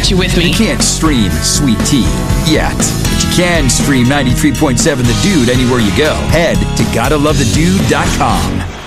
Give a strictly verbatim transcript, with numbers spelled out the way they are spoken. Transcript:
got you with me. You can't stream Sweet Tea yet, but you can stream ninety-three point seven The Dude anywhere you go. Head to gotta love the dude dot com.